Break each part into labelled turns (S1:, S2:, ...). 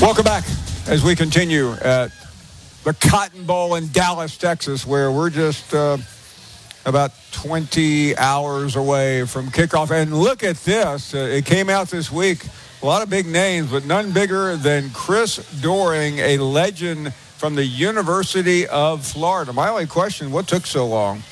S1: Welcome back as we continue at the Cotton Bowl in Dallas, Texas, where we're just about 20 hours away from kickoff. And look at this. It came out this week. A lot of big names, but none bigger than Chris Doering, a legend from the University of Florida. My only question, what took so long?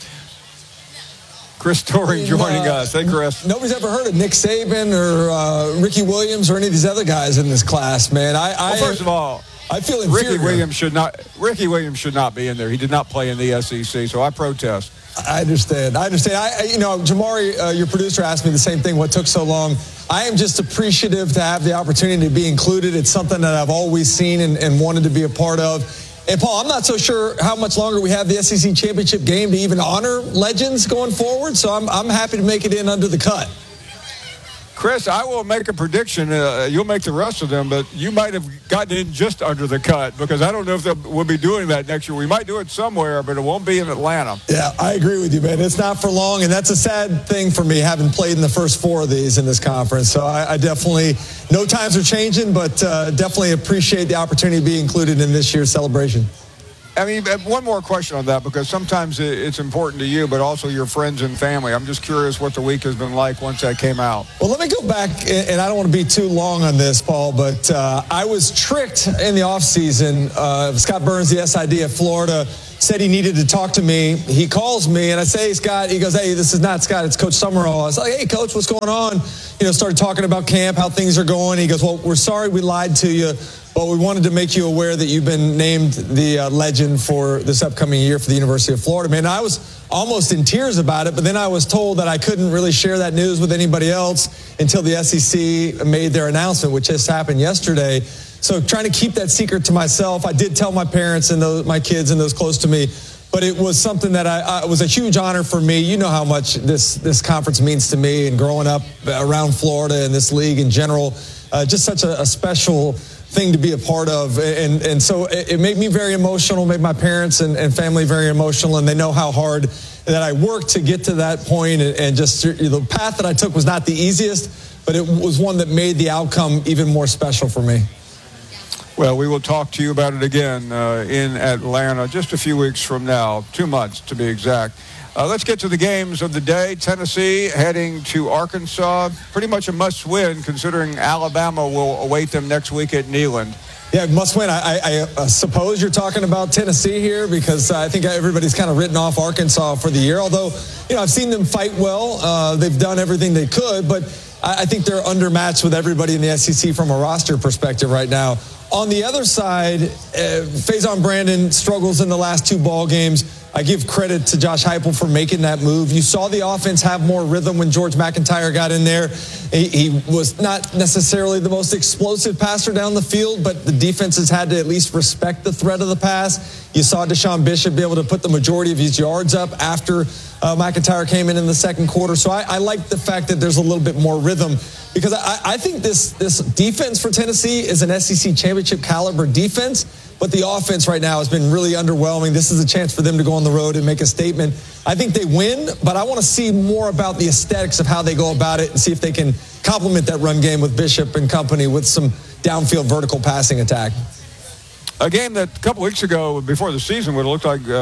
S1: Chris Doering joining us. Hey, Chris.
S2: Nobody's ever heard of Nick Saban or Ricky Williams or any of these other guys in this class, man.
S1: First of all,
S2: I feel inferior.
S1: Ricky Williams should not be in there. He did not play in the SEC, so I protest.
S2: I understand. Jamari, your producer, asked me the same thing. What took so long? I am just appreciative to have the opportunity to be included. It's something that I've always seen and wanted to be a part of. And, Paul, I'm not so sure how much longer we have the SEC championship game to even honor legends going forward, so I'm happy to make it in under the cut.
S1: Chris, I will make a prediction. You'll make the rest of them, but you might have gotten in just under the cut because I don't know if we'll be doing that next year. We might do it somewhere, but it won't be in Atlanta.
S2: Yeah, I agree with you, man. It's not for long, and that's a sad thing for me, having played in the first 4 of these in this conference. So I definitely, no times are changing, but definitely appreciate the opportunity to be included in this year's celebration.
S1: I mean, one more question on that, because sometimes it's important to you, but also your friends and family. I'm just curious what the week has been like once that came out.
S2: Well, let me go back, and I don't want to be too long on this, Paul, but I was tricked in the offseason. Scott Burns, the SID of Florida, said he needed to talk to me. He calls me, and I say, hey, Scott. He goes, hey, this is not Scott. It's Coach Summerall. I was like, hey, Coach, what's going on? Started talking about camp, how things are going. He goes, well, we're sorry we lied to you, but we wanted to make you aware that you've been named the legend for this upcoming year for the University of Florida. Man, I was almost in tears about it, but then I was told that I couldn't really share that news with anybody else until the SEC made their announcement, which just happened yesterday. So trying to keep that secret to myself, I did tell my parents and my kids and those close to me, but it was something that was a huge honor for me. You know how much this conference means to me, and growing up around Florida and this league in general, just such a special thing to be a part of. And so it made me very emotional, made my parents and family very emotional, and they know how hard that I worked to get to that point. And just the path that I took was not the easiest, but it was one that made the outcome even more special for me.
S1: Well, we will talk to you about it again in Atlanta just a few weeks from now, 2 months to be exact. Let's get to the games of the day. Tennessee heading to Arkansas. Pretty much a must-win, considering Alabama will await them next week at Neyland.
S2: Yeah, must win. I suppose you're talking about Tennessee here, because I think everybody's kind of written off Arkansas for the year. Although, I've seen them fight well. They've done everything they could, but I think they're undermatched with everybody in the SEC from a roster perspective right now. On the other side, Faison Brandon struggles in the last 2 ball games. I give credit to Josh Heupel for making that move. You saw the offense have more rhythm when George McIntyre got in there. He was not necessarily the most explosive passer down the field, but the defenses had to at least respect the threat of the pass. You saw Deshaun Bishop be able to put the majority of his yards up after McIntyre came in the second quarter. So I like the fact that there's a little bit more rhythm, because I think this defense for Tennessee is an SEC championship caliber defense. But the offense right now has been really underwhelming. This is a chance for them to go on the road and make a statement. I think they win, but I want to see more about the aesthetics of how they go about it and see if they can complement that run game with Bishop and company with some downfield vertical passing attack.
S1: A game that a couple weeks ago, before the season, would have looked like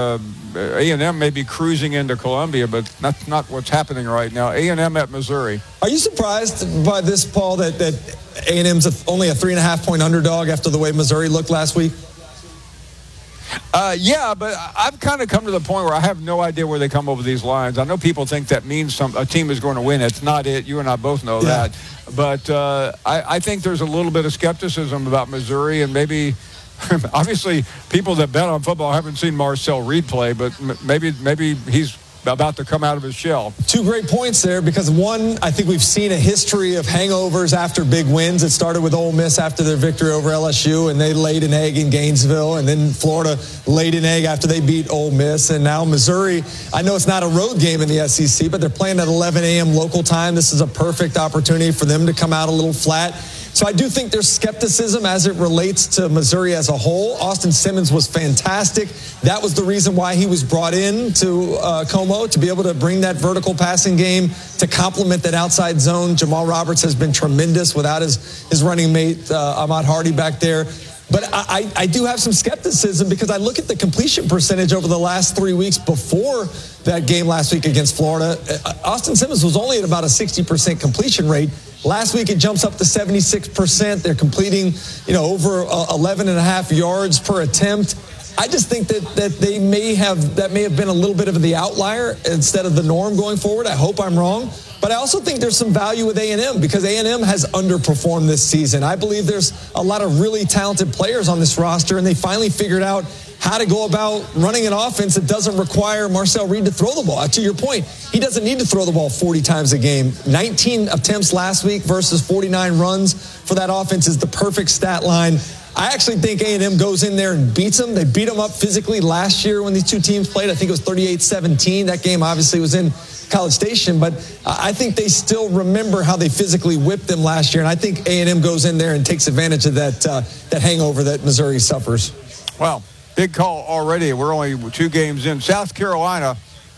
S1: A&M may be cruising into Columbia, but that's not what's happening right now. A&M at Missouri.
S2: Are you surprised by this, Paul, that A&M's only a 3.5-point underdog after the way Missouri looked last week?
S1: Yeah, but I've kind of come to the point where I have no idea where they come over these lines. I know people think that means a team is going to win. It's not it. You and I both know that. But I think there's a little bit of skepticism about Missouri, and maybe obviously people that bet on football haven't seen Marcel Reed play, but maybe he's about to come out of his shell.
S2: 2 great points there, because one, I think we've seen a history of hangovers after big wins. It started with Ole Miss after their victory over LSU, and they laid an egg in Gainesville, and then Florida laid an egg after they beat Ole Miss, and now Missouri. I know it's not a road game in the SEC, but they're playing at 11 a.m. local time. This is a perfect opportunity for them to come out a little flat. So I do think there's skepticism as it relates to Missouri as a whole. Austin Simmons was fantastic. That was the reason why he was brought in to Como, to be able to bring that vertical passing game to complement that outside zone. Jamal Roberts has been tremendous without his running mate, Ahmad Hardy, back there. But I do have some skepticism because I look at the completion percentage over the last 3 weeks before that game last week against Florida. Austin Simmons was only at about a 60% completion rate. Last week, it jumps up to 76%. They're completing, over 11 and a half yards per attempt. I just think that may have been a little bit of the outlier instead of the norm going forward. I hope I'm wrong. But I also think there's some value with A&M because A&M has underperformed this season. I believe there's a lot of really talented players on this roster, and they finally figured out how to go about running an offense that doesn't require Marcel Reed to throw the ball. To your point, he doesn't need to throw the ball 40 times a game. 19 attempts last week versus 49 runs for that offense is the perfect stat line. I actually think A&M goes in there and beats them. They beat them up physically last year when these two teams played. I think it was 38-17. That game obviously was in College Station, but I think they still remember how they physically whipped them last year, and I think A&M goes in there and takes advantage of that hangover that Missouri suffers.
S1: Well, big call already. We're only 2 games in. South Carolina,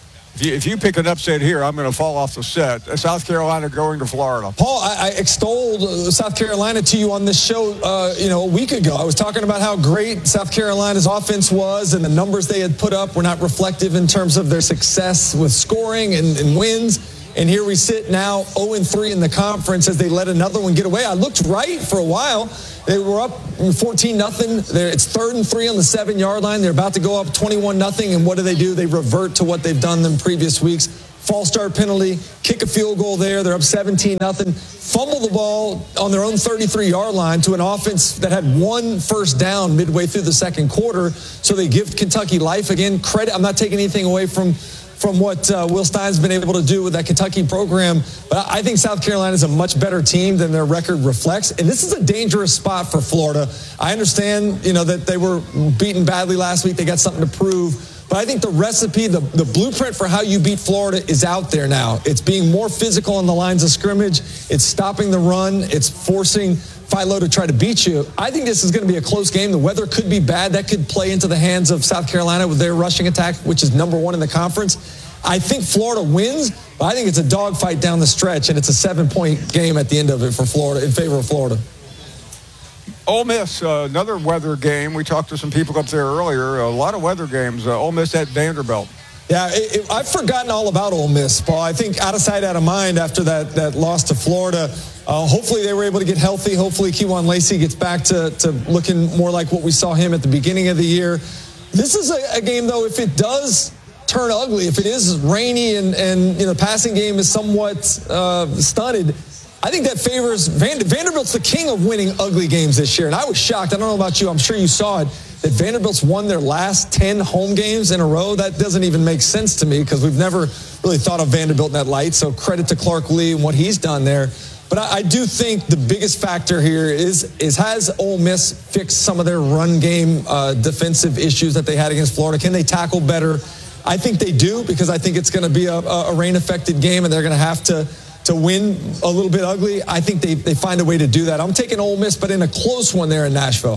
S1: if you pick an upset here, I'm going to fall off the set. South Carolina going to Florida.
S2: Paul, I extolled South Carolina to you on this show, a week ago. I was talking about how great South Carolina's offense was, and the numbers they had put up were not reflective in terms of their success with scoring and wins. And here we sit now 0-3 in the conference as they let another one get away. I looked right for a while. They were up 14-0. It's 3rd and 3 on the 7-yard line. They're about to go up 21-0. And what do? They revert to what they've done in previous weeks. False start penalty, kick a field goal there. They're up 17-0. Fumble the ball on their own 33-yard line to an offense that had 1 first down midway through the second quarter. So they give Kentucky life again. Credit. I'm not taking anything away from what Will Stein's been able to do with that Kentucky program. But I think South Carolina is a much better team than their record reflects. And this is a dangerous spot for Florida. I understand, that they were beaten badly last week. They got something to prove. But I think the recipe, the blueprint for how you beat Florida is out there now. It's being more physical on the lines of scrimmage. It's stopping the run. It's forcing Philo to try to beat you. I think this is going to be a close game. The weather could be bad. That could play into the hands of South Carolina with their rushing attack, which is number 1 in the conference. I think Florida wins, but I think it's a dogfight down the stretch, and it's a 7-point game at the end of it for Florida, in favor of Florida.
S1: Ole Miss, another weather game. We talked to some people up there earlier. A lot of weather games. Ole Miss at Vanderbilt.
S2: Yeah, I've forgotten all about Ole Miss, Paul. I think out of sight, out of mind after that loss to Florida. Hopefully they were able to get healthy. Hopefully Kewan Lacey gets back to looking more like what we saw him at the beginning of the year. This is a game, though, if it does turn ugly, if it is rainy and the passing game is somewhat stunted, I think that favors Vanderbilt's the king of winning ugly games this year. And I was shocked. I don't know about you. I'm sure you saw it, that Vanderbilt's won their last 10 home games in a row. That doesn't even make sense to me because we've never really thought of Vanderbilt in that light. So credit to Clark Lee and what he's done there. But I do think the biggest factor here is has Ole Miss fixed some of their run game defensive issues that they had against Florida? Can they tackle better? I think they do, because I think it's going to be a rain-affected game, and they're going to have to win a little bit ugly. I think they find a way to do that. I'm taking Ole Miss, but in a close one there in Nashville.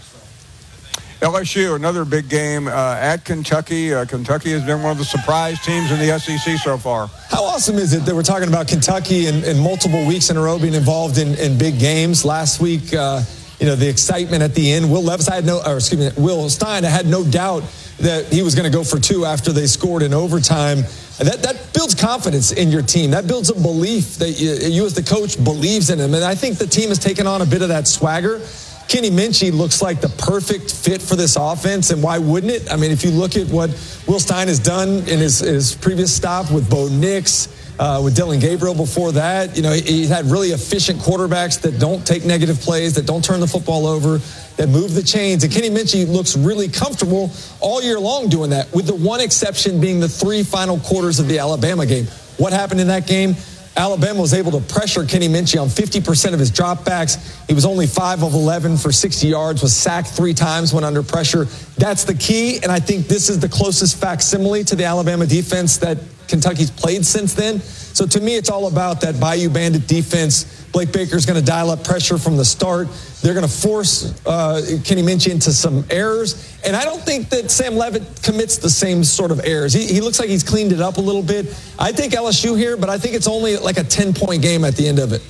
S1: LSU, another big game at Kentucky. Kentucky has been one of the surprise teams in the SEC so far.
S2: How awesome is it that we're talking about Kentucky in multiple weeks in a row being involved in big games? Last week, the excitement at the end. Will Stein, I had no doubt that he was going to go for 2 after they scored in overtime. That builds confidence in your team. That builds a belief that you as the coach believes in him. And I think the team has taken on a bit of that swagger. Kenny Minchie looks like the perfect fit for this offense, and why wouldn't it? I mean, if you look at what Will Stein has done in his previous stop with Bo Nix, with Dylan Gabriel before that, he's had really efficient quarterbacks that don't take negative plays, that don't turn the football over, that move the chains. And Kenny Minchie looks really comfortable all year long doing that, with the one exception being the 3 final quarters of the Alabama game. What happened in that game? Alabama was able to pressure Kenny Minchie on 50% of his dropbacks. He was only 5 of 11 for 60 yards, was sacked 3 times when under pressure. That's the key, and I think this is the closest facsimile to the Alabama defense that Kentucky's played since then. So to me, it's all about that Bayou Bandit defense Blake Baker's going to dial up pressure from the start. They're going to force Kenny Minchey into some errors. And I don't think that Sam Leavitt commits the same sort of errors. He looks like he's cleaned it up a little bit. I think LSU here, but I think it's only like a 10-point game at the end of it.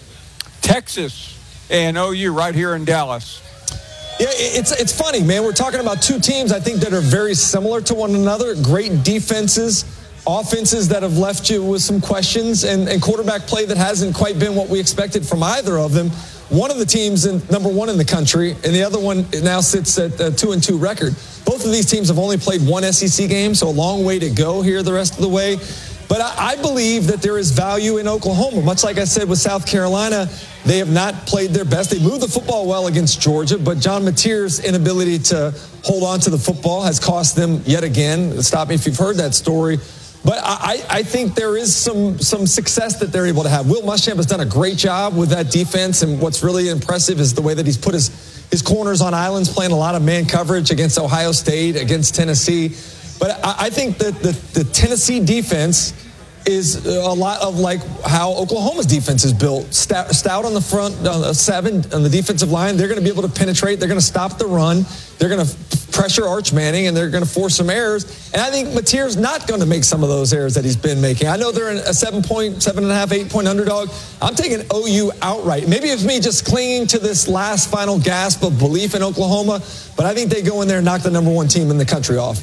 S1: Texas and OU right here in Dallas.
S2: Yeah, it's funny, man. We're talking about two teams, I think, that are very similar to one another. Great defenses, offenses that have left you with some questions, and quarterback play that hasn't quite been what we expected from either of them. One of the teams number one in the country, and the other one now sits at a 2-2 record. Both of these teams have only played one SEC game, so a long way to go here the rest of the way. But I believe that there is value in Oklahoma. Much like I said with South Carolina, they have not played their best. They moved the football well against Georgia, but John Mateer's inability to hold on to the football has cost them yet again. Stop me if you've heard that story. But I think there is some success that they're able to have. Will Muschamp has done a great job with that defense, and what's really impressive is the way that he's put his corners on islands, playing a lot of man coverage against Ohio State, against Tennessee. But I think that the Tennessee defense is a lot of like how Oklahoma's defense is built. Stout on the front, seven on the defensive line. They're going to be able to penetrate. They're going to stop the run. They're going to pressure Arch Manning, and they're going to force some errors. And I think Mateer's not going to make some of those errors that he's been making. I know they're a 7.5, 8-point underdog. I'm taking OU outright. Maybe it's me just clinging to this last final gasp of belief in Oklahoma, but I think they go in there and knock the number one team in the country off.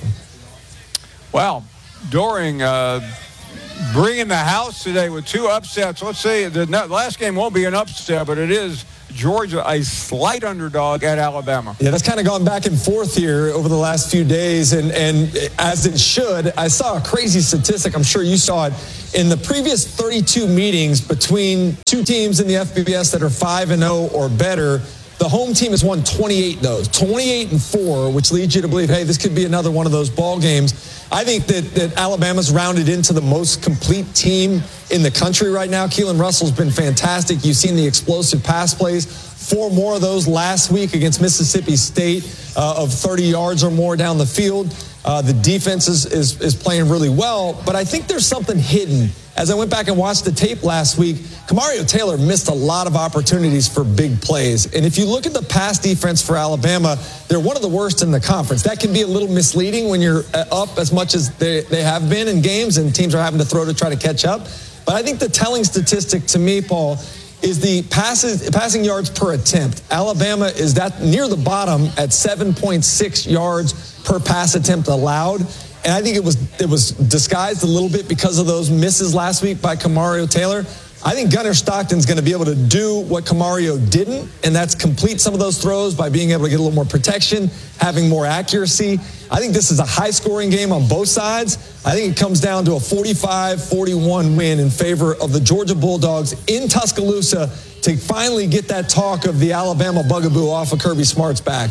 S1: Wow. Doering bringing the house today with two upsets. Let's say the last game won't be an upset, but it is Georgia, a slight underdog at Alabama.
S2: Yeah, that's kind of gone back and forth here over the last few days, and as it should. I saw a crazy statistic. I'm sure you saw it. In the previous 32 meetings between two teams in the FBS that are 5-0 or better, the home team has won 28 of those, 28-4, which leads you to believe, hey, this could be another one of those ball games. I think that Alabama's rounded into the most complete team in the country right now. Keelan Russell's been fantastic. You've seen the explosive pass plays. 4 more of those last week against Mississippi State of 30 yards or more down the field. The defense is playing really well, but I think there's something hidden. As I went back and watched the tape last week, Kamario Taylor missed a lot of opportunities for big plays. And if you look at the pass defense for Alabama, they're one of the worst in the conference. That can be a little misleading when you're up as much as they have been in games and teams are having to throw to try to catch up. But I think the telling statistic to me, Paul, is the passing yards per attempt. Alabama is that near the bottom at 7.6 yards per pass attempt allowed. And I think it was disguised a little bit because of those misses last week by Kamario Taylor. I think Gunnar Stockton's going to be able to do what Kamario didn't, and that's complete some of those throws by being able to get a little more protection, having more accuracy. I think this is a high-scoring game on both sides. I think it comes down to a 45-41 win in favor of the Georgia Bulldogs in Tuscaloosa to finally get that talk of the Alabama bugaboo off of Kirby Smart's back.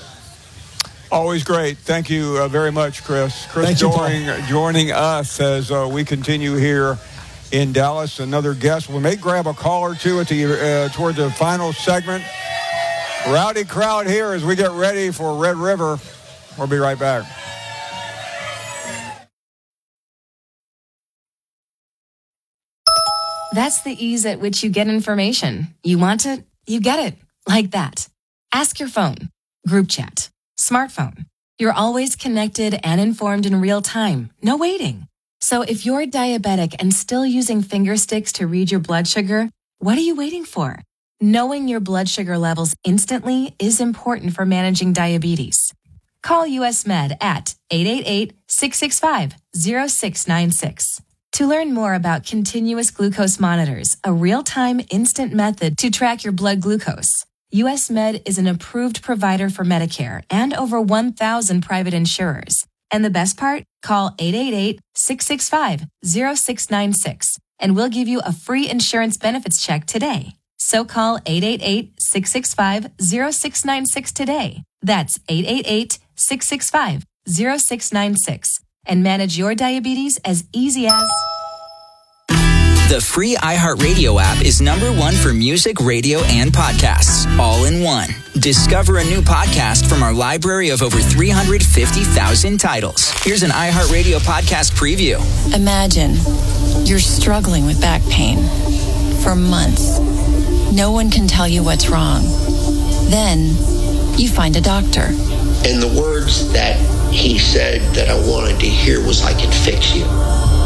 S1: Always great. Thank you very much, Chris. Chris Doering joining us as we continue here in Dallas. Another guest. We may grab a call or two at toward the final segment. Rowdy crowd here as we get ready for Red River. We'll be right back.
S3: That's the ease at which you get information. You want it, you get it. Like that. Ask your phone. Group chat. Smartphone. You're always connected and informed in real time. No waiting. So if you're diabetic and still using finger sticks to read your blood sugar, what are you waiting for? Knowing your blood sugar levels instantly is important for managing diabetes. Call US Med at 888-665-0696. To learn more about continuous glucose monitors, a real-time instant method to track your blood glucose. US Med is an approved provider for Medicare and over 1,000 private insurers. And the best part? Call 888-665-0696 and we'll give you a free insurance benefits check today. So call 888-665-0696 today. That's 888-665-0696 and manage your diabetes as easy as...
S4: The free iHeartRadio app is #1 for music, radio, and podcasts, all in one. Discover a new podcast from our library of over 350,000 titles. Here's an iHeartRadio podcast preview.
S5: Imagine you're struggling with back pain for months. no one can tell you what's wrong. Then you find a doctor.
S6: And the words that he said that I wanted to hear was, "I can fix you."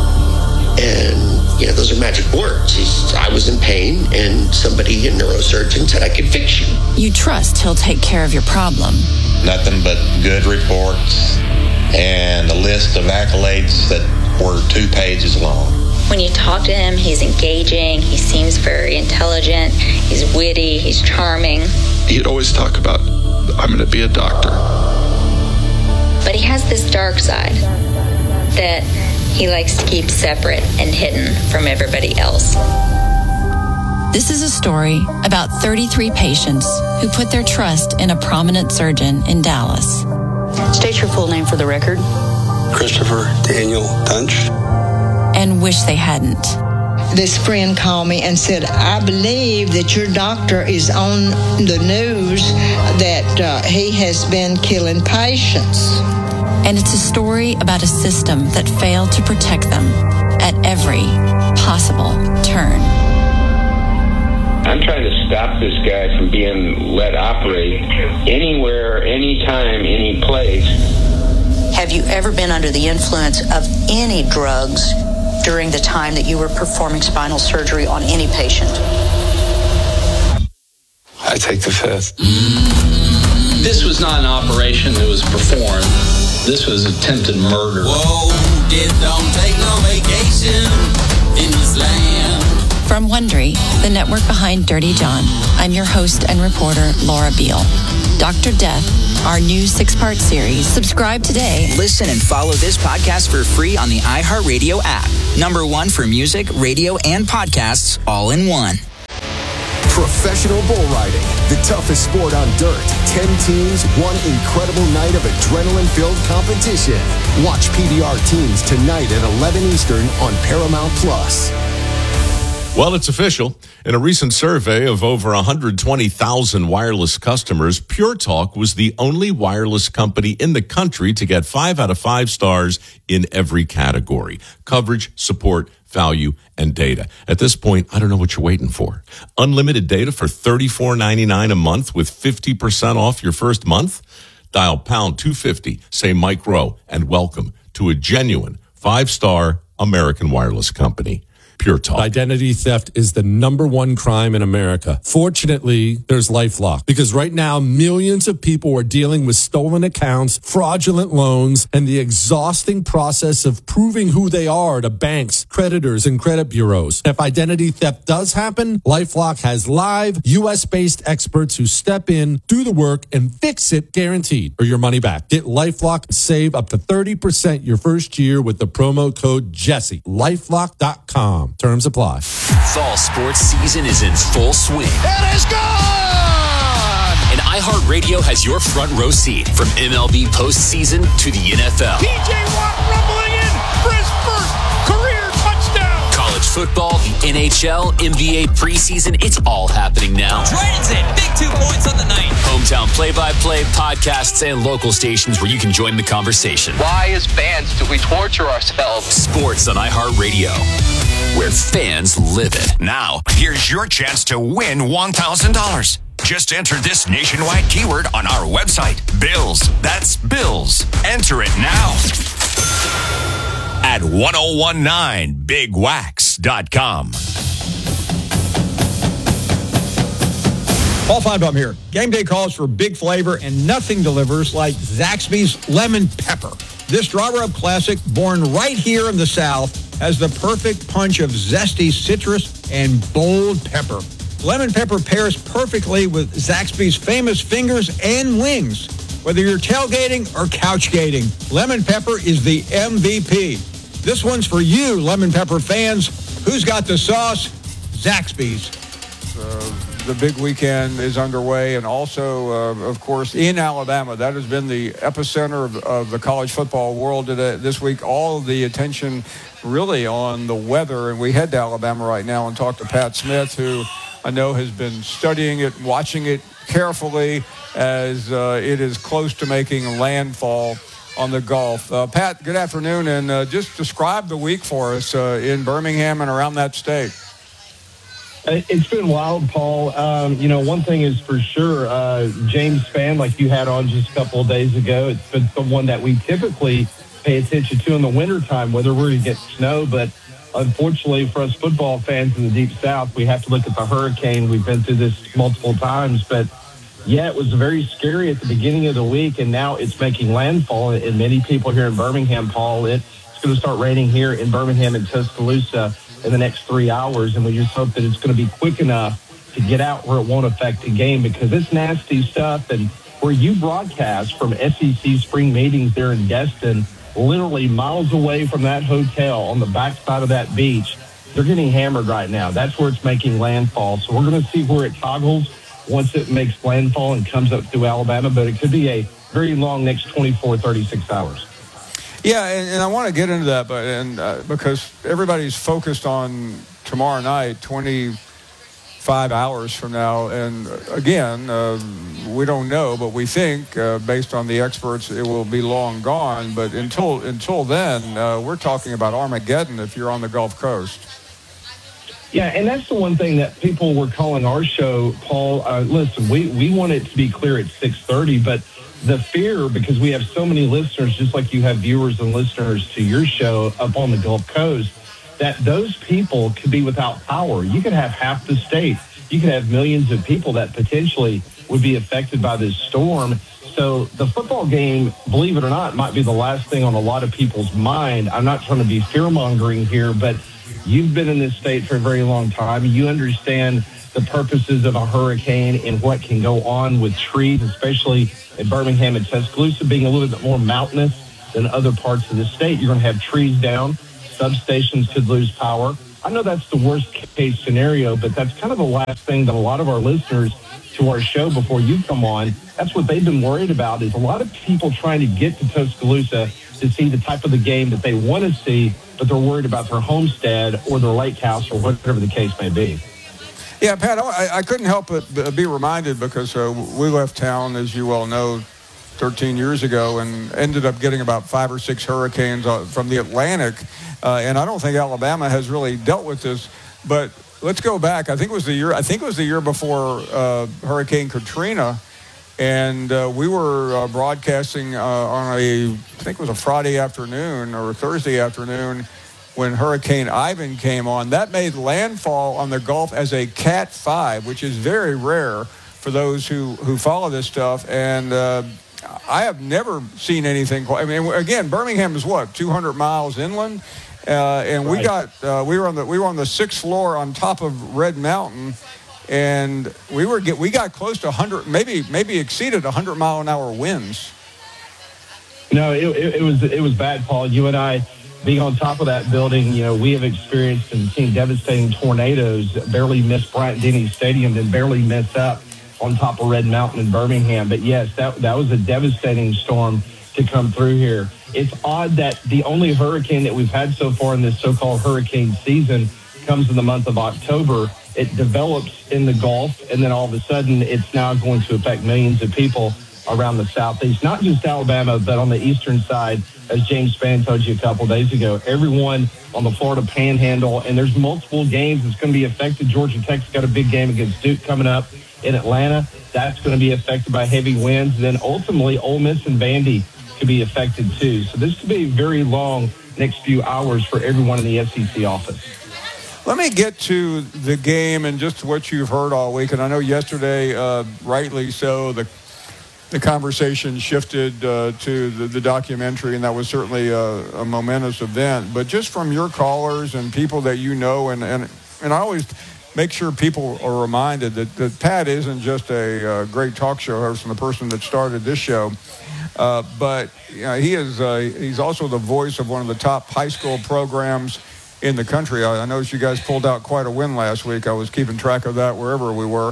S6: And, those are magic words. I was in pain, and somebody, a neurosurgeon, said, "I can fix you."
S5: You trust he'll take care of your problem.
S7: Nothing but good reports and a list of accolades that were 2 pages long.
S8: When you talk to him, he's engaging, he seems very intelligent, he's witty, he's charming.
S9: He'd always talk about, "I'm going to be a doctor."
S8: But he has this dark side that he likes to keep separate and hidden from everybody else.
S5: This is a story about 33 patients who put their trust in a prominent surgeon in Dallas.
S10: State your full name for the record.
S11: Christopher Daniel Tunch.
S5: And wish they hadn't.
S12: This friend called me and said, "I believe that your doctor is on the news that he has been killing patients."
S5: And it's a story about a system that failed to protect them at every possible turn.
S13: I'm trying to stop this guy from being let operate anywhere, anytime, any place.
S10: Have you ever been under the influence of any drugs during the time that you were performing spinal surgery on any patient?
S11: I take the fifth.
S14: This was not an operation that was performed. This was attempted murder.
S15: Whoa, this don't take no vacation in this land.
S5: From Wondery, the network behind Dirty John, I'm your host and reporter, Laura Beale. Dr. Death, our new 6-part series. Subscribe today.
S4: Listen and follow this podcast for free on the iHeartRadio app. #1 for music, radio, and podcasts all in one.
S16: Professional bull riding, the toughest sport on dirt. 10 teams, one incredible night of adrenaline-filled competition. Watch PBR Teams tonight at 11 Eastern on Paramount Plus.
S17: Well, it's official. In a recent survey of over 120,000 wireless customers, Pure Talk was the only wireless company in the country to get 5 out of 5 stars in every category: coverage, support, value, and data. At this point, I don't know what you're waiting for. Unlimited data for $34.99 a month with 50% off your first month? Dial pound 250, say Mike Rowe, and welcome to a genuine 5-star American wireless company. Pure Talk.
S18: Identity theft is the #1 crime in America. Fortunately, there's LifeLock, because right now millions of people are dealing with stolen accounts, fraudulent loans, and the exhausting process of proving who they are to banks, creditors, and credit bureaus. If identity theft does happen, LifeLock has live US-based experts who step in, do the work, and fix it guaranteed, or your money back. Get LifeLock and save up to 30% your first year with the promo code Jesse. LifeLock.com. Terms apply.
S19: Fall sports season is in full swing.
S15: It is gone!
S19: And iHeartRadio has your front row seat from MLB postseason to the NFL.
S15: P.J. Watt rumbling in for his first career touchdown.
S19: College football, the NHL, NBA preseason, it's all happening now.
S15: Transit, big 2 points on the night.
S19: Hometown play-by-play, podcasts, and local stations where you can join the conversation.
S20: Why, as fans, do we torture ourselves?
S19: Sports on iHeartRadio, where fans live it.
S21: Now, here's your chance to win $1,000. Just enter this nationwide keyword on our website, Bills. That's Bills. Enter it now at 1019bigwax.com.
S1: Paul Feinbaum here. Game day calls for big flavor, and nothing delivers like Zaxby's Lemon Pepper. This draw rub classic, born right here in the South, has the perfect punch of zesty citrus and bold pepper. Lemon pepper pairs perfectly with Zaxby's famous fingers and wings. Whether you're tailgating or couchgating, lemon pepper is the MVP. This one's for you, lemon pepper fans. Who's got the sauce? Zaxby's. The big weekend is underway, and also, of course, in Alabama. That has been the epicenter of the college football world today, this week. All of the attention really on the weather, and we head to Alabama right now and talk to Pat Smith, who I know has been studying it, watching it carefully as it is close to making landfall on the Gulf. Pat, good afternoon, and just describe the week for us in Birmingham and around that state.
S2: It's been wild, Paul. One thing is for sure, James Spann, like you had on just a couple of days ago, it's been someone that we typically pay attention to in the wintertime, whether we're going to get snow. But unfortunately for us football fans in the Deep South, we have to look at the hurricane. We've been through this multiple times. But, yeah, it was very scary at the beginning of the week, and now it's making landfall. And many people here in Birmingham, Paul, it's going to start raining here in Birmingham and Tuscaloosa in the next 3 hours, and we just hope that it's going to be quick enough to get out where it won't affect the game, because it's nasty stuff. And where you broadcast from SEC spring meetings there in Destin, literally miles away from that hotel on the backside of that beach, they're getting hammered right now. That's where it's making landfall. So we're going to see where it toggles once it makes landfall and comes up through Alabama, but it could be a very long next 24, 36 hours.
S1: Yeah, and I want to get into that, because everybody's focused on tomorrow night, 25 hours from now. And again, we don't know, but we think, based on the experts, it will be long gone. But until then, we're talking about Armageddon if you're on the Gulf Coast.
S2: Yeah, and that's the one thing that people were calling our show, Paul. Listen, we want it to be clear at 6:30, but the fear, because we have so many listeners, just like you have viewers and listeners to your show up on the Gulf Coast, that those people could be without power. You could have half the state. You could have millions of people that potentially would be affected by this storm. So the football game, believe it or not, might be the last thing on a lot of people's mind. I'm not trying to be fear-mongering here, but you've been in this state for a very long time. You understand the purposes of a hurricane and what can go on with trees, especially in Birmingham and Tuscaloosa, being a little bit more mountainous than other parts of the state. You're going to have trees down. Substations could lose power. I know that's the worst case scenario, but that's kind of the last thing that a lot of our listeners to our show before you come on, that's what they've been worried about, is a lot of people trying to get to Tuscaloosa to see the type of the game that they want to see, but they're worried about their homestead or their lake house or whatever the case may be.
S1: Yeah, Pat, I couldn't help but be reminded, because we left town, as you well know, 13 years ago, and ended up getting about 5 or 6 hurricanes from the Atlantic. And I don't think Alabama has really dealt with this. But let's go back. I think it was the year before Hurricane Katrina, and we were broadcasting on I think it was a Friday afternoon or a Thursday afternoon, when Hurricane Ivan came on. That made landfall on the Gulf as a Cat 5, which is very rare for those who follow this stuff. And I have never seen anything. I mean, again, Birmingham is 200 miles inland, and right. We were on the 6th floor on top of Red Mountain, and we got close to 100, maybe exceeded 100-mile-an-hour winds.
S2: No, it was bad, Paul. You and I, being on top of that building, we have experienced and seen devastating tornadoes, barely miss Bryant-Denny Stadium, and barely miss up on top of Red Mountain in Birmingham. But yes, that was a devastating storm to come through here. It's odd that the only hurricane that we've had so far in this so-called hurricane season comes in the month of October. It develops in the Gulf, and then all of a sudden it's now going to affect millions of people around the Southeast, not just Alabama, but on the eastern side, as James Spann told you a couple days ago. Everyone on the Florida Panhandle, and there's multiple games that's going to be affected. Georgia Tech's got a big game against Duke coming up in Atlanta. That's going to be affected by heavy winds. And then ultimately, Ole Miss and Vandy could be affected too. So this could be a very long next few hours for everyone in the SEC office.
S1: Let me get to the game and just what you've heard all week. And I know yesterday, rightly so, the conversation shifted to the documentary, and that was certainly a momentous event. But just from your callers and people that you know, and I always make sure people are reminded that Pat isn't just a great talk show host and the person that started this show, but he's also the voice of one of the top high school programs in the country. I noticed you guys pulled out quite a win last week. I was keeping track of that wherever we were.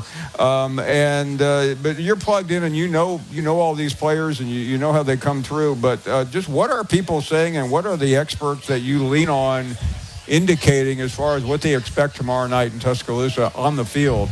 S1: But you're plugged in, and you know all these players, and you know how they come through. But just what are people saying, and what are the experts that you lean on indicating as far as what they expect tomorrow night in Tuscaloosa on the field?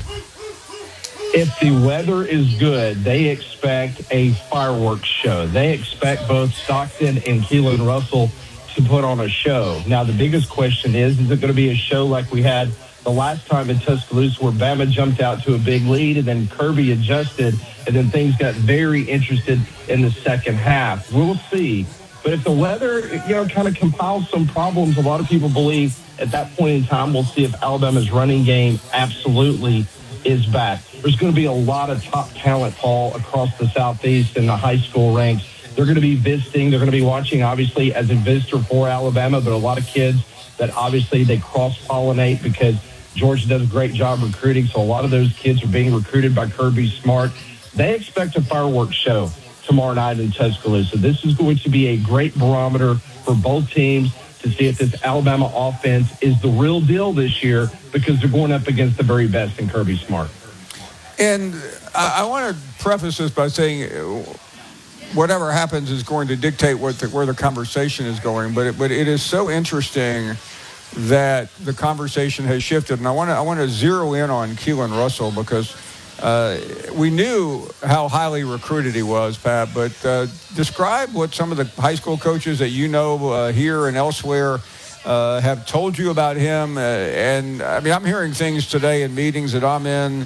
S2: If the weather is good, they expect a fireworks show. They expect both Stockton and Keelan Russell to put on a show. Now, the biggest question is it going to be a show like we had the last time in Tuscaloosa where Bama jumped out to a big lead and then Kirby adjusted and then things got very interested in the second half. We'll see. But if the weather, kind of compiles some problems, a lot of people believe at that point in time we'll see if Alabama's running game absolutely is back. There's going to be a lot of top talent, Paul, across the Southeast in the high school ranks. They're going to be visiting. They're going to be watching, obviously, as a visitor for Alabama, but a lot of kids that obviously they cross-pollinate because Georgia does a great job recruiting, so a lot of those kids are being recruited by Kirby Smart. They expect a fireworks show tomorrow night in Tuscaloosa. This is going to be a great barometer for both teams to see if this Alabama offense is the real deal this year because they're going up against the very best in Kirby Smart.
S1: And I want to preface this by saying whatever happens is going to dictate where the conversation is going. But it is so interesting that the conversation has shifted. And I want to zero in on Keelan Russell because we knew how highly recruited he was, Pat, but describe what some of the high school coaches that you know here and elsewhere have told you about him. And I mean, I'm hearing things today in meetings that I'm in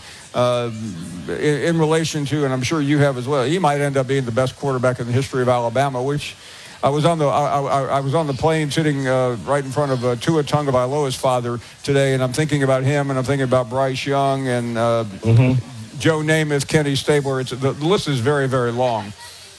S1: relation to, and I'm sure you have as well. He might end up being the best quarterback in the history of Alabama, which I was on the plane sitting right in front of Tua Tagovailoa's father today, and I'm thinking about him, and I'm thinking about Bryce Young and Joe Namath, Kenny Stabler. The list is very, very long.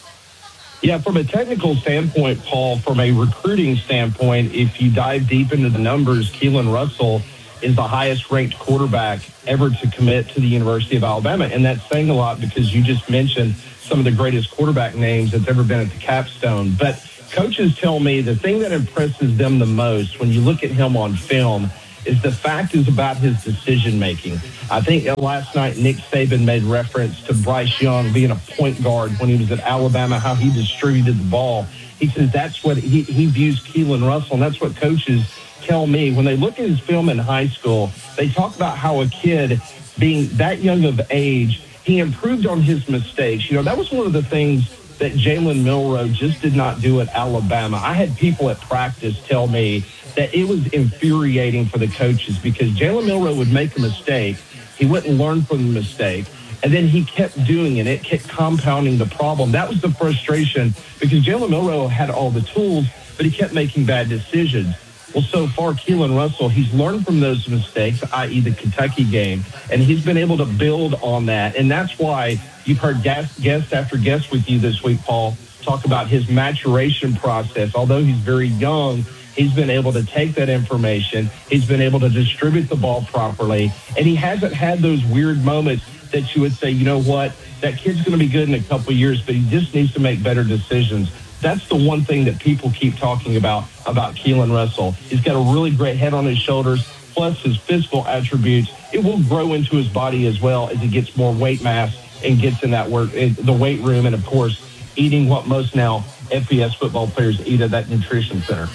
S2: Yeah, from a technical standpoint, Paul, from a recruiting standpoint, if you dive deep into the numbers, Keelan Russell is the highest-ranked quarterback ever to commit to the University of Alabama. And that's saying a lot because you just mentioned some of the greatest quarterback names that's ever been at the capstone. But coaches tell me the thing that impresses them the most when you look at him on film is the fact is about his decision-making. I think last night Nick Saban made reference to Bryce Young being a point guard when he was at Alabama, how he distributed the ball. He says that's what he views Keelan Russell, and that's what coaches tell me. When they look at his film in high school, they talk about how a kid being that young of age, he improved on his mistakes. That was one of the things that Jalen Milroe just did not do at Alabama. I had people at practice tell me that it was infuriating for the coaches because Jalen Milroe would make a mistake. He wouldn't learn from the mistake. And then he kept doing it. It kept compounding the problem. That was the frustration because Jalen Milroe had all the tools, but he kept making bad decisions. Well, so far, Keelan Russell, he's learned from those mistakes, i.e. the Kentucky game, and he's been able to build on that. And that's why you've heard guest after guest with you this week, Paul, talk about his maturation process. Although he's very young, he's been able to take that information. He's been able to distribute the ball properly, and he hasn't had those weird moments that you would say, you know what, that kid's going to be good in a couple of years, but he just needs to make better decisions. That's the one thing that people keep talking about Keelan Russell. He's got a really great head on his shoulders, plus his physical attributes. It will grow into his body as well as he gets more weight mass and gets in the weight room, and, of course, eating what most now FBS football players eat at that nutrition center.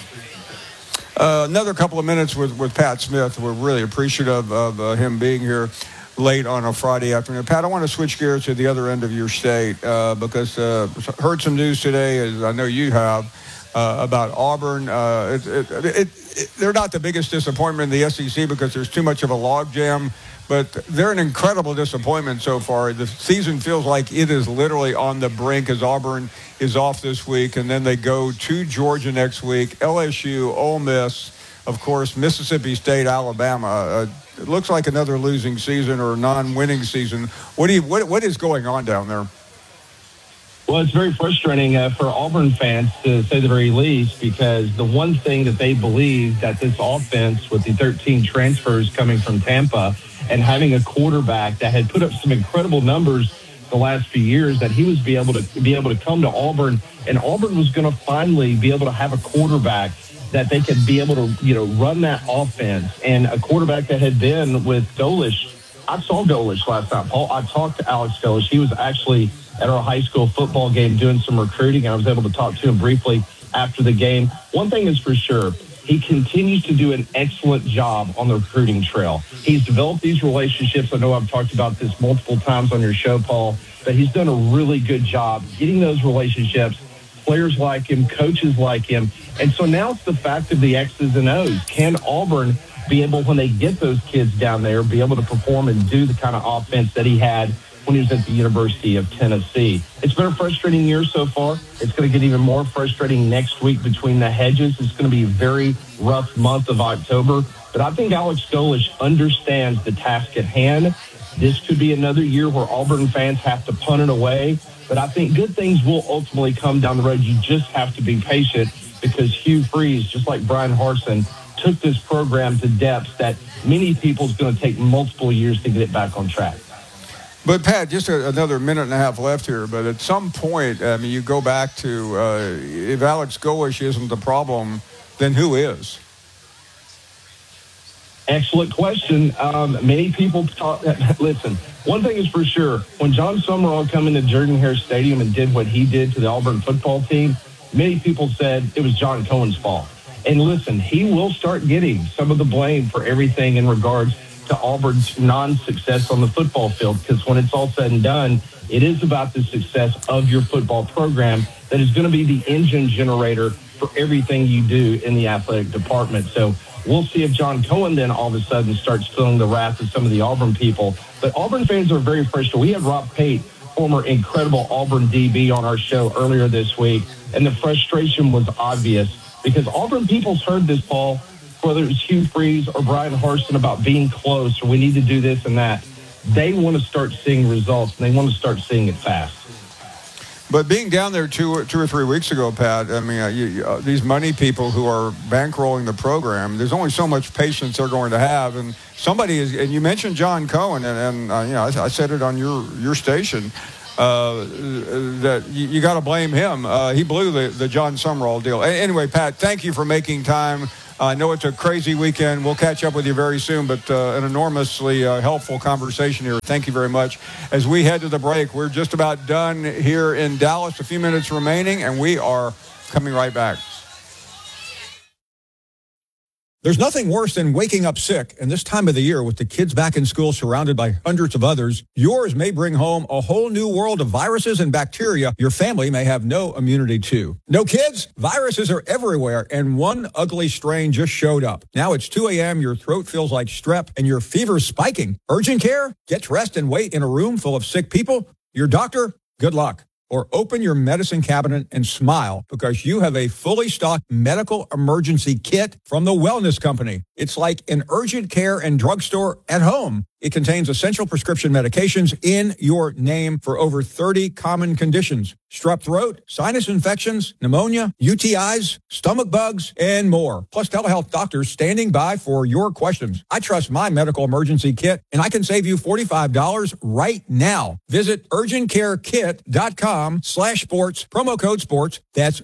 S1: Another couple of minutes with Pat Smith. We're really appreciative of him being here late on a Friday afternoon. Pat, I want to switch gears to the other end of your state because heard some news today, as I know you have, about Auburn. They're not the biggest disappointment in the SEC because there's too much of a logjam, but they're an incredible disappointment so far. The season feels like it is literally on the brink as Auburn is off this week, and then they go to Georgia next week, LSU, Ole Miss, of course, Mississippi State, Alabama. It looks like another losing season or non-winning season. What is going on down there?
S2: Well, it's very frustrating for Auburn fans, to say the very least, because the one thing that they believe that this offense with the 13 transfers coming from Tampa and having a quarterback that had put up some incredible numbers the last few years, that he was be able to come to Auburn, and Auburn was going to finally be able to have a quarterback that they could be able to, run that offense. And a quarterback that had been with Dolish. I saw Dolish last night, Paul. I talked to Alex Dolish. He was actually at our high school football game doing some recruiting. I was able to talk to him briefly after the game. One thing is for sure, he continues to do an excellent job on the recruiting trail. He's developed these relationships. I know I've talked about this multiple times on your show, Paul, but he's done a really good job getting those relationships, players like him, coaches like him. And so now it's the fact of the X's and O's. Can Auburn be able, when they get those kids down there, be able to perform and do the kind of offense that he had when he was at the University of Tennessee. It's been a frustrating year so far. It's going to get even more frustrating next week between the hedges. It's going to be a very rough month of October. But I think Alex Golesh understands the task at hand. This could be another year where Auburn fans have to punt it away. But I think good things will ultimately come down the road. You just have to be patient because Hugh Freeze, just like Brian Harsin, took this program to depths that many people's going to take multiple years to get it back on track.
S1: But, Pat, just another minute and a half left here. But at some point, I mean, you go back to if Alex Golesh isn't the problem, then who is?
S2: Excellent question. Many people listen, one thing is for sure. When John Summerall came into Jordan-Hare Stadium and did what he did to the Auburn football team, many people said it was John Cohen's fault. And listen, he will start getting some of the blame for everything in regards to Auburn's non-success on the football field, because when it's all said and done, it is about the success of your football program that is going to be the engine generator for everything you do in the athletic department. So we'll see if John Cohen then all of a sudden starts feeling the wrath of some of the Auburn people. But Auburn fans are very frustrated. We had Rob Pate, former incredible Auburn DB, on our show earlier this week, and the frustration was obvious because Auburn people's heard this, Paul, whether it's Hugh Freeze or Brian Harsin, about being close or we need to do this and that. They want to start seeing results, and they want to start seeing it fast.
S1: But being down there two or 3 weeks ago, Pat, I mean, these money people who are bankrolling the program, there's only so much patience they're going to have. And somebody is, and you mentioned John Cohen, and I said it on your station, that you got to blame him. He blew the John Summerall deal. Anyway, Pat, thank you for making time. I know it's a crazy weekend. We'll catch up with you very soon, but an enormously helpful conversation here. Thank you very much. As we head to the break, we're just about done here in Dallas. A few minutes remaining, and we are coming right back. There's nothing worse than waking up sick, and this time of the year with the kids back in school surrounded by hundreds of others, yours may bring home a whole new world of viruses and bacteria your family may have no immunity to. No kids? Viruses are everywhere, and one ugly strain just showed up. Now it's 2 a.m., your throat feels like strep, and your fever's spiking. Urgent care? Get dressed and wait in a room full of sick people? Your doctor? Good luck. Or open your medicine cabinet and smile because you have a fully stocked medical emergency kit from the Wellness Company. It's like an urgent care and drugstore at home. It contains essential prescription medications in your name for over 30 common conditions. Strep throat, sinus infections, pneumonia, UTIs, stomach bugs, and more. Plus telehealth doctors standing by for your questions. I trust my medical emergency kit, and I can save you $45 right now. Visit urgentcarekit.com/sports, promo code sports. That's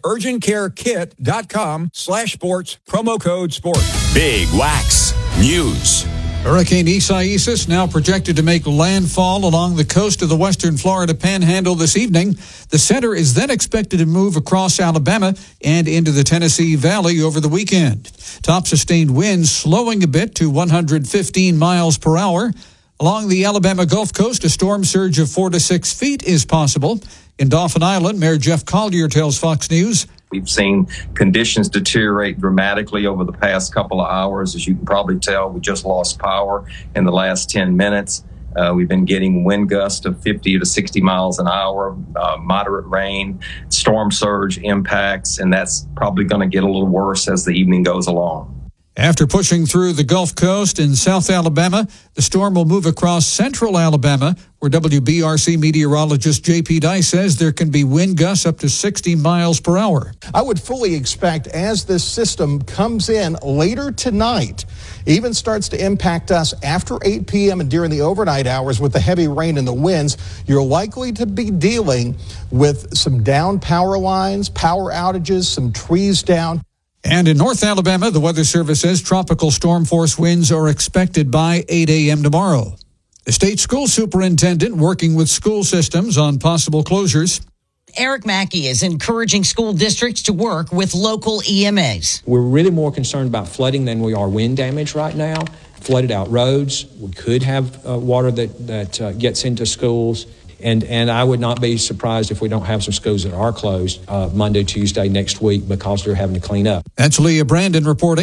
S1: urgentcarekit.com/sports, promo code sports.
S21: Big Wax News.
S3: Hurricane Isaias now projected to make landfall along the coast of the western Florida Panhandle this evening. The center is then expected to move across Alabama and into the Tennessee Valley over the weekend. Top sustained winds slowing a bit to 115 miles per hour. Along the Alabama Gulf Coast, a storm surge of 4 to 6 feet is possible. In Dauphin Island, Mayor Jeff Collier tells Fox News,
S22: we've seen conditions deteriorate dramatically over the past couple of hours. As you can probably tell, we just lost power in the last 10 minutes. We've been getting wind gusts of 50 to 60 miles an hour, moderate rain, storm surge impacts, and that's probably going to get a little worse as the evening goes along.
S3: After pushing through the Gulf Coast in South Alabama, the storm will move across central Alabama, where WBRC meteorologist J.P. Dice says there can be wind gusts up to 60 miles per hour.
S23: I would fully expect as this system comes in later tonight, even starts to impact us after 8 p.m. and during the overnight hours with the heavy rain and the winds, you're likely to be dealing with some down power lines, power outages, some trees down.
S3: And in North Alabama, the Weather Service says tropical storm force winds are expected by 8 a.m. tomorrow. The state school superintendent working with school systems on possible closures.
S24: Eric Mackey is encouraging school districts to work with local EMAs.
S25: We're really more concerned about flooding than we are wind damage right now. Flooded out roads. We could have water that gets into schools. And I would not be surprised if we don't have some schools that are closed Monday, Tuesday next week because they're having to clean up.
S3: That's Leah Brandon reporting.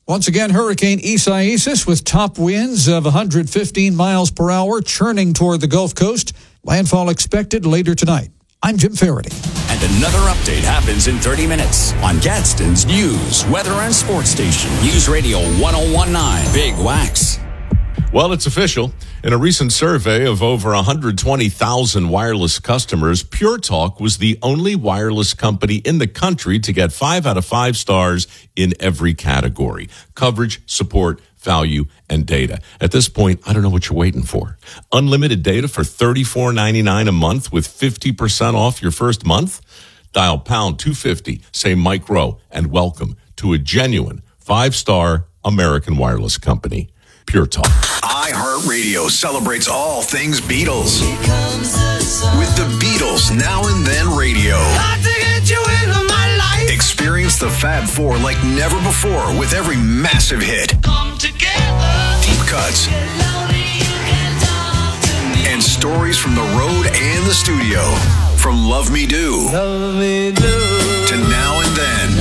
S3: Once again, Hurricane Isaias with top winds of 115 miles per hour churning toward the Gulf Coast. Landfall expected later tonight. I'm Jim Faraday.
S6: And another update happens in 30 minutes on Gadsden's News, Weather, and Sports Station. News Radio 1019, Big Wax.
S17: Well, it's official. In a recent survey of over 120,000 wireless customers, Pure Talk was the only wireless company in the country to get 5 out of 5 stars in every category: coverage, support, value, and data. At this point, I don't know what you're waiting for. Unlimited data for $34.99 a month with 50% off your first month? Dial pound 250, say Mike Rowe, and welcome to a genuine 5-star American wireless company. Pure Talk.
S7: iHeartRadio celebrates all things Beatles. With the Beatles Now and Then Radio. Experience the Fab Four like never before with every massive hit. Deep cuts. And stories from the road and the studio. From Love Me Do. To Now and Then.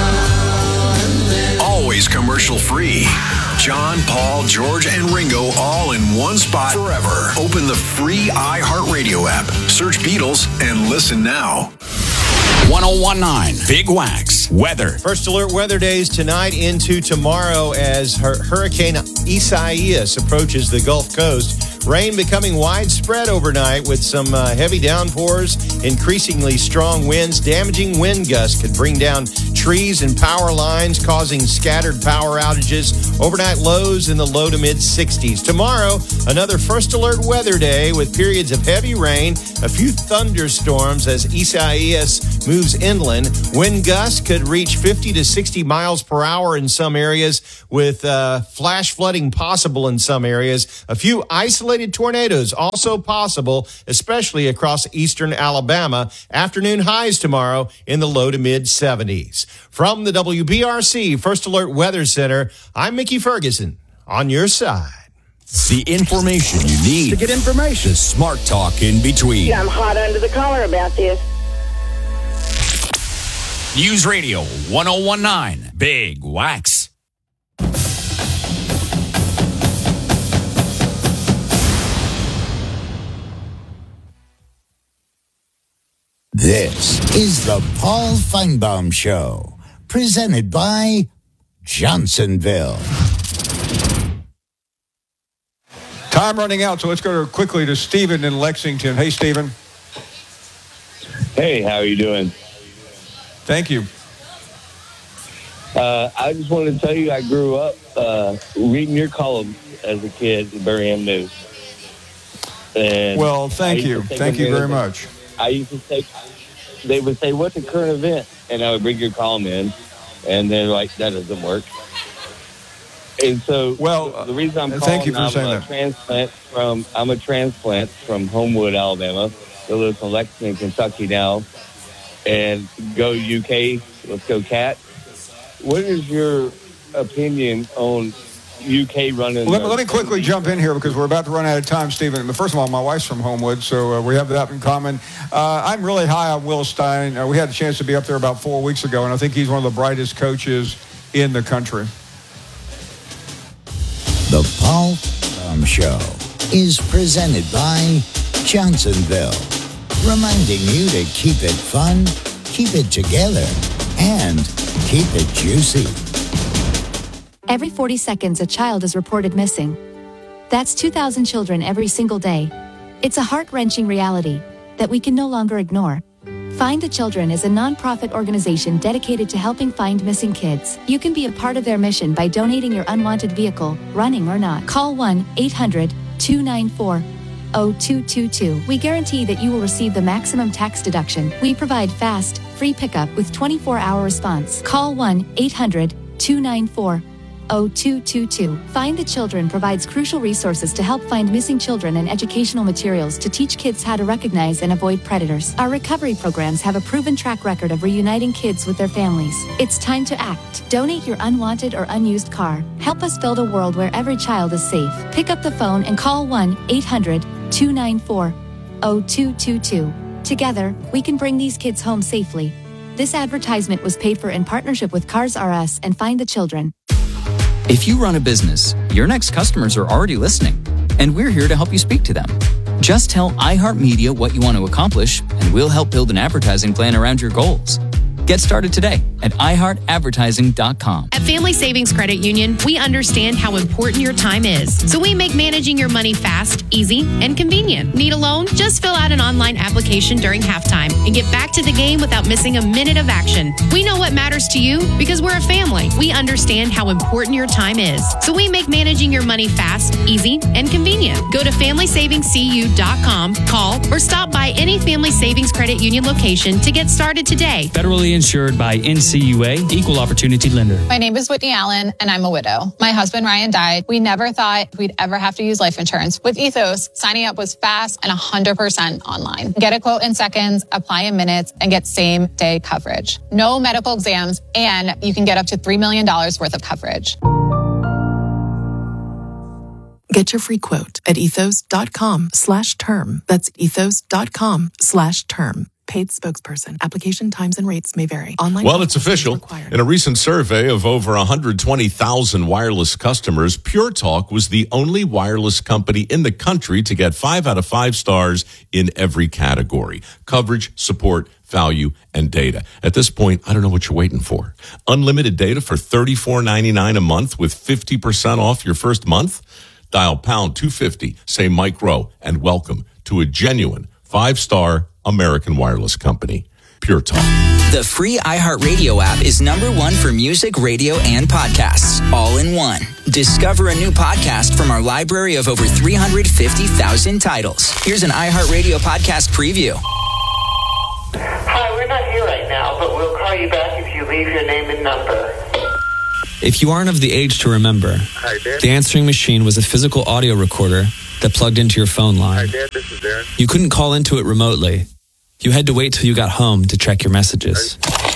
S7: Always commercial free. John, Paul, George, and Ringo all in one spot forever. Open the free iHeartRadio app. Search Beatles and listen now.
S6: 1019, Big Wax, weather.
S8: First alert weather days tonight into tomorrow as Hurricane Isaias approaches the Gulf Coast. Rain becoming widespread overnight with some heavy downpours, increasingly strong winds. Damaging wind gusts could bring down trees and power lines, causing scattered power outages. Overnight lows in the low to mid 60s. Tomorrow, another first alert weather day with periods of heavy rain, a few thunderstorms as Isaias moves inland. Wind gusts could reach 50 to 60 miles per hour in some areas, with flash flooding possible in some areas. A few isolated tornadoes also possible, especially across eastern Alabama. Afternoon highs tomorrow in the low to mid 70s. From the WBRC First Alert Weather Center, I'm Mickey Ferguson, on your side.
S6: The information you need
S9: to get information.
S6: The smart talk in between.
S9: Yeah, I'm hot under the collar about this.
S6: News Radio 1019, Big Wax.
S12: This is the Paul Feinbaum Show, presented by Johnsonville.
S1: Time running out, so let's go quickly to Stephen in Lexington. Hey, Stephen.
S26: Hey, how are you doing?
S1: Thank you.
S26: I just wanted to tell you I grew up reading your columns as a kid at the Birmingham News. And
S1: well, thank you. Thank you very much.
S26: I used to say, they would say, what's a current event? And I would bring your column in, and they're like, that doesn't work. And so, well, the reason I'm calling,
S1: thank you for saying that.
S26: I'm a transplant from Homewood, Alabama. I live in Lexington, Kentucky now. And go UK, let's go Cat. What is your opinion on UK running?
S1: Let me quickly jump in here because we're about to run out of time, Stephen. But first of all, my wife's from Homewood, so we have that in common. I'm really high on Will Stein. We had a chance to be up there about 4 weeks ago, and I think he's one of the brightest coaches in the country.
S12: The Paul Feinbaum Show is presented by Johnsonville, reminding you to keep it fun, keep it together, and keep it juicy.
S27: Every 40 seconds, a child is reported missing. That's 2,000 children every single day. It's a heart-wrenching reality that we can no longer ignore. Find the Children is a nonprofit organization dedicated to helping find missing kids. You can be a part of their mission by donating your unwanted vehicle, running or not. Call 1-800-294-0222. We guarantee that you will receive the maximum tax deduction. We provide fast, free pickup with 24-hour response. Call 1-800-294-0222. Find the Children provides crucial resources to help find missing children and educational materials to teach kids how to recognize and avoid predators. Our recovery programs have a proven track record of reuniting kids with their families. It's time to act. Donate your unwanted or unused car. Help us build a world where every child is safe. Pick up the phone and call 1-800-294-0222. Together, we can bring these kids home safely. This advertisement was paid for in partnership with Cars R Us and Find the Children.
S4: If you run a business, your next customers are already listening, and we're here to help you speak to them. Just tell iHeartMedia what you want to accomplish, and we'll help build an advertising plan around your goals. Get started today at iHeartAdvertising.com.
S5: At Family Savings Credit Union, we understand how important your time is. So we make managing your money fast, easy, and convenient. Need a loan? Just fill out an online application during halftime and get back to the game without missing a minute of action. We know what matters to you because we're a family. We understand how important your time is. So we make managing your money fast, easy, and convenient. Go to FamilySavingsCU.com, call, or stop by any Family Savings Credit Union location to get started today.
S10: Federally insured by NCUA, Equal Opportunity Lender.
S11: My name is Whitney Allen, and I'm a widow. My husband, Ryan, died. We never thought we'd ever have to use life insurance. With Ethos, signing up was fast and 100% online. Get a quote in seconds, apply in minutes, and get same-day coverage. No medical exams, and you can get up to $3 million worth of coverage.
S13: Get your free quote at ethos.com/term. That's ethos.com/term. Paid spokesperson. Application times and rates may vary. Online.
S17: Well, it's official. In a recent survey of over 120,000 wireless customers, Pure Talk was the only wireless company in the country to get 5 out of 5 stars in every category: coverage, support, value, and data. At this point, I don't know what you're waiting for. Unlimited data for $34.99 a month with 50% off your first month? Dial pound 250, say Mike Rowe, and welcome to a genuine 5-star American wireless company, Pure Talk.
S4: The free iHeartRadio app is #1 for music, radio, and podcasts, all in one. Discover a new podcast from our library of over 350,000 titles. Here's an iHeartRadio podcast preview.
S14: Hi, we're not here right now, but we'll call you back if you leave your name and number.
S16: If you aren't of the age to remember,
S14: Hi, Dad.
S16: the answering machine was a physical audio recorder that plugged into your phone line.
S14: Hi, Dad. This is Darren.
S16: You couldn't call into it remotely. You had to wait till you got home to check your messages.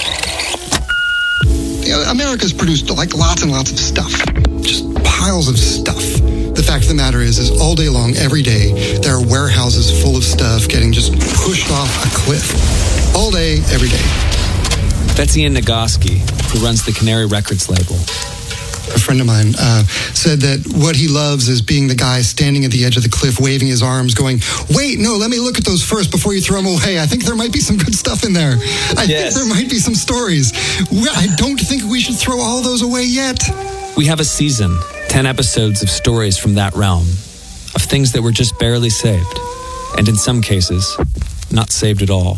S28: America's produced like lots and lots of stuff. Just piles of stuff. The fact of the matter is all day long, every day, there are warehouses full of stuff getting just pushed off a cliff. All day, every day.
S16: That's Ian Nagoski, who runs the Canary Records label.
S28: A friend of mine said that what he loves is being the guy standing at the edge of the cliff, waving his arms, going, wait, no, let me look at those first before you throw them away. I think there might be some good stuff in there. I think there might be some stories. I don't think we should throw all those away yet.
S16: We have a season, 10 episodes of stories from that realm, of things that were just barely saved, and in some cases, not saved at all.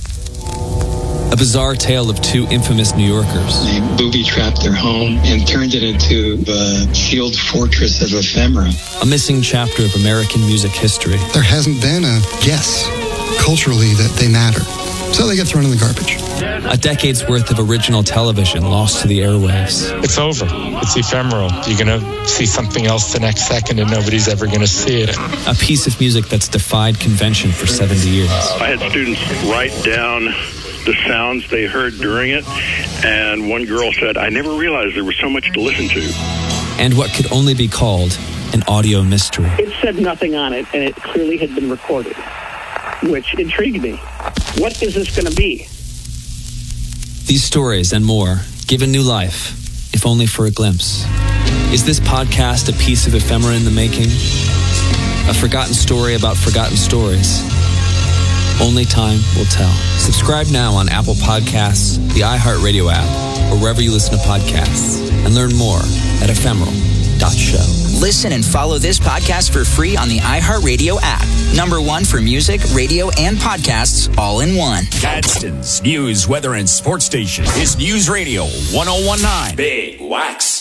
S16: A bizarre tale of two infamous New Yorkers.
S29: They booby-trapped their home and turned it into the sealed fortress of ephemera.
S16: A missing chapter of American music history.
S28: There hasn't been a guess culturally that they matter. So they get thrown in the garbage.
S16: A decade's worth of original television lost to the airwaves.
S30: It's over. It's ephemeral. You're going to see something else the next second and nobody's ever going to see it.
S16: A piece of music that's defied convention for 70 years.
S31: I had students write down the sounds they heard during it, and one girl said, I never realized there was so much to listen to.
S16: And what could only be called an audio mystery.
S32: It said nothing on it, and it clearly had been recorded, which intrigued me. What is this going to be?
S16: These stories and more given new life, if only for a glimpse. Is this podcast a piece of ephemera in the making? A forgotten story about forgotten stories? Only time will tell. Subscribe now on Apple Podcasts, the iHeartRadio app, or wherever you listen to podcasts, and learn more at ephemeral.show.
S4: Listen and follow this podcast for free on the iHeartRadio app. #1 for music, radio, and podcasts, all in one.
S6: Gadsden's news, weather, and sports station is News Radio 1019. Big Wax.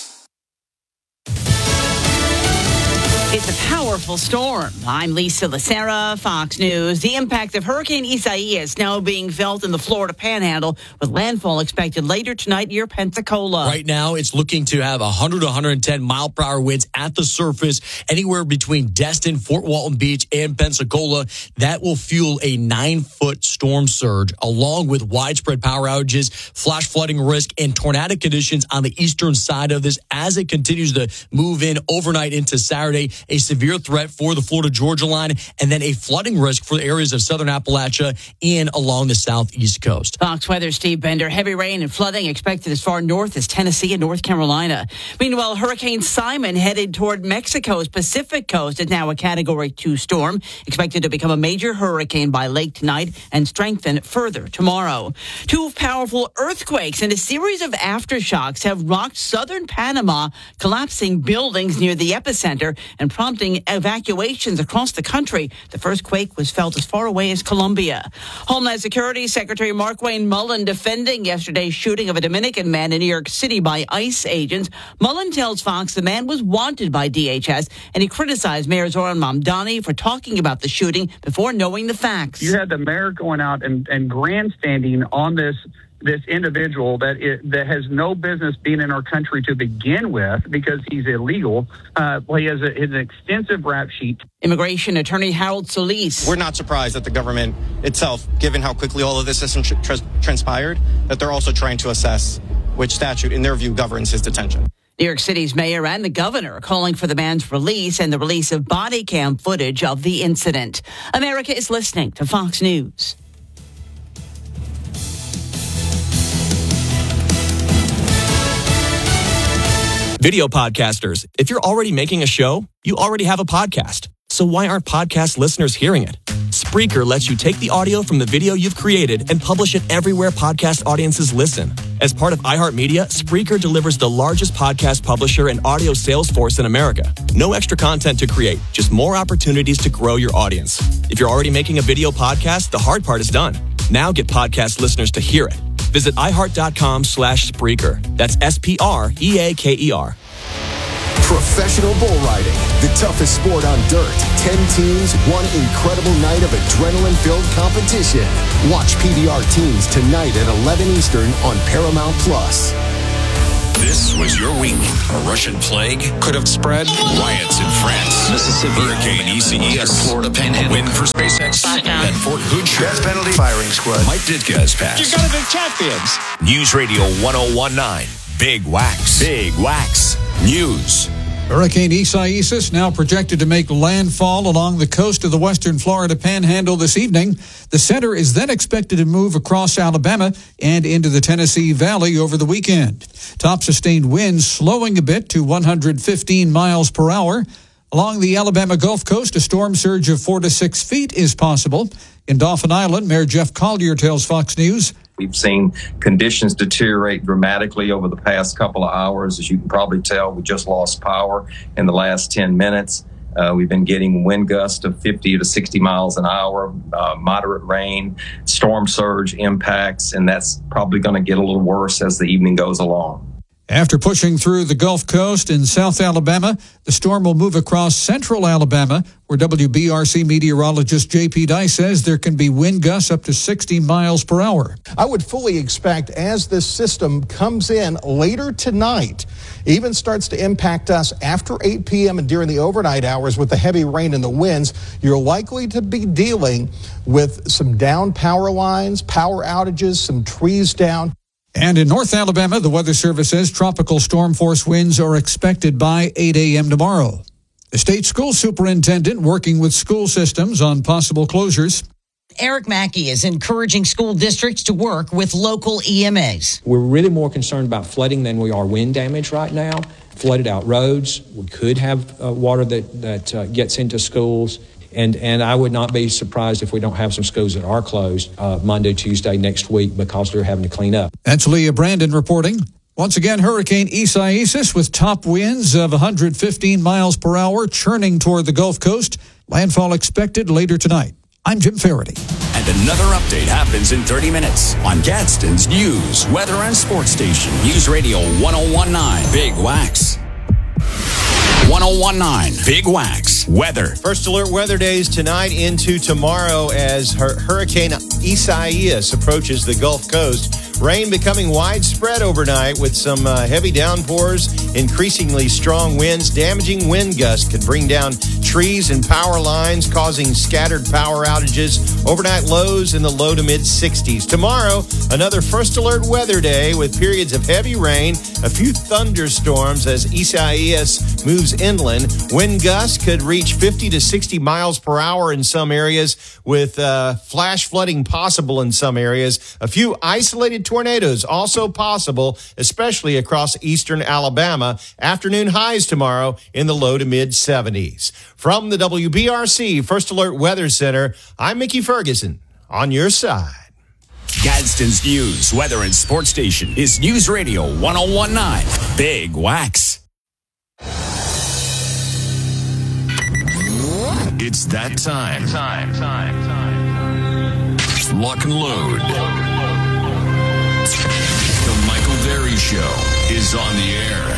S33: It's a powerful storm. I'm Lisa Lacera, Fox News. The impact of Hurricane Isaias now being felt in the Florida Panhandle, with landfall expected later tonight near Pensacola.
S34: Right now, it's looking to have 100 to 110 mile-per-hour winds at the surface, anywhere between Destin, Fort Walton Beach, and Pensacola. That will fuel a 9-foot storm surge, along with widespread power outages, flash flooding risk, and tornadic conditions on the eastern side of this as it continues to move in overnight into Saturday a severe threat for the Florida-Georgia line, and then a flooding risk for the areas of southern Appalachia and along the southeast coast.
S33: Fox Weather, Steve Bender. Heavy rain and flooding expected as far north as Tennessee and North Carolina. Meanwhile, Hurricane Simon headed toward Mexico's Pacific coast is now a Category 2 storm, expected to become a major hurricane by late tonight and strengthen further tomorrow. Two powerful earthquakes and a series of aftershocks have rocked southern Panama, collapsing buildings near the epicenter and prompting evacuations across the country. The first quake was felt as far away as Colombia. Homeland Security Secretary Markwayne Mullin defending yesterday's shooting of a Dominican man in New York City by ICE agents. Mullin tells Fox the man was wanted by DHS, and he criticized Mayor Zoran Mamdani for talking about the shooting before knowing the facts.
S2: You had the mayor going out and grandstanding on this individual that has no business being in our country to begin with because he's illegal. He has an extensive rap sheet.
S33: Immigration attorney Harold Solis.
S3: We're not surprised that the government itself, given how quickly all of this has transpired, that they're also trying to assess which statute, in their view, governs his detention.
S33: New York City's mayor and the governor are calling for the man's release and the release of body cam footage of the incident. America is listening to Fox News.
S7: Video podcasters, if you're already making a show, you already have a podcast. So why aren't podcast listeners hearing it? Spreaker lets you take the audio from the video you've created and publish it everywhere podcast audiences listen. As part of iHeartMedia, Spreaker delivers the largest podcast publisher and audio sales force in America. No extra content to create, just more opportunities to grow your audience. If you're already making a video podcast, the hard part is done. Now get podcast listeners to hear it. Visit iHeart.com/Spreaker. That's SPREAKER.
S8: Professional bull riding, the toughest sport on dirt. 10 teams, one incredible night of adrenaline-filled competition. Watch PBR Teams tonight at 11 Eastern on Paramount+.
S6: This was your week. A Russian plague could have spread. Riots in France. Mississippi. Hurricane Isaias. Florida Panhandle. Win for SpaceX. At Fort Hood. Death penalty. Firing squad. Mike Ditka has passed.
S9: You got to be champions.
S6: News Radio 1019. Big Wax. Big Wax. News.
S15: Hurricane Isaias now projected to make landfall along the coast of the western Florida Panhandle this evening. The center is then expected to move across Alabama and into the Tennessee Valley over the weekend. Top sustained winds slowing a bit to 115 miles per hour. Along the Alabama Gulf Coast, a storm surge of 4 to 6 feet is possible. In Dauphin Island, Mayor Jeff Collier tells Fox News,
S18: we've seen conditions deteriorate dramatically over the past couple of hours. As you can probably tell, we just lost power in the last 10 minutes. We've been getting wind gusts of 50 to 60 miles an hour, moderate rain, storm surge impacts, and that's probably going to get a little worse as the evening goes along.
S15: After pushing through the Gulf Coast in South Alabama, the storm will move across central Alabama, where WBRC meteorologist J.P. Dice says there can be wind gusts up to 60 miles per hour.
S19: I would fully expect as this system comes in later tonight, even starts to impact us after 8 p.m. and during the overnight hours with the heavy rain and the winds, you're likely to be dealing with some down power lines, power outages, some trees down.
S15: And in North Alabama, the Weather Service says tropical storm force winds are expected by 8 a.m. tomorrow. The state school superintendent working with school systems on possible closures.
S20: Eric Mackey is encouraging school districts to work with local EMAs.
S21: We're really more concerned about flooding than we are wind damage right now. Flooded out roads. We could have water that gets into schools. And I would not be surprised if we don't have some schools that are closed Monday, Tuesday next week because they're having to clean up.
S15: That's Leah Brandon reporting. Once again, Hurricane Isaias with top winds of 115 miles per hour churning toward the Gulf Coast. Landfall expected later tonight. I'm Jim Faraday.
S6: And another update happens in 30 minutes on Gadsden's News, Weather, and Sports Station. News Radio 1019. Big Wax. 1019 Big Wax Weather.
S22: First alert weather days tonight into tomorrow as Hurricane Isaias approaches the Gulf Coast. Rain becoming widespread overnight with some heavy downpours, increasingly strong winds. Damaging wind gusts could bring down trees and power lines, causing scattered power outages. Overnight lows in the low to mid 60s. Tomorrow, another first alert weather day with periods of heavy rain, a few thunderstorms as Isaias moves inland. Wind gusts could reach 50 to 60 miles per hour in some areas, with flash flooding possible in some areas. A few isolated tornadoes also possible, especially across eastern Alabama. Afternoon highs tomorrow in the low to mid 70s. From the WBRC First Alert Weather Center, I'm Mickey Ferguson on your side.
S6: Gadsden's news, weather, and sports station is News Radio 1019 Big Wax. It's that time. Lock and load. The Michael Berry Show is on the air.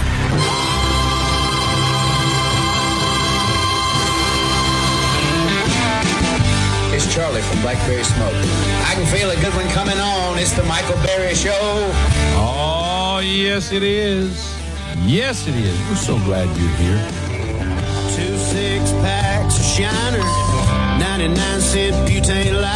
S1: It's Charlie from Blackberry Smoke. I can feel a good one coming on. It's the Michael Berry Show.
S5: Oh, yes, it is. Yes, it is. We're so glad you're here.
S1: 2 6-packs of Shiner, 99-cent butane light.